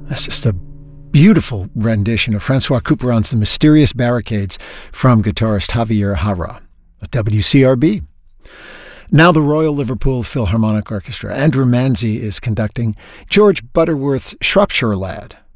That's just a beautiful rendition of Francois Couperin's The Mysterious Barricades from guitarist Javier Jara at WCRB. Now the Royal Liverpool Philharmonic Orchestra. Andrew Manzi is conducting George Butterworth's Shropshire Lad,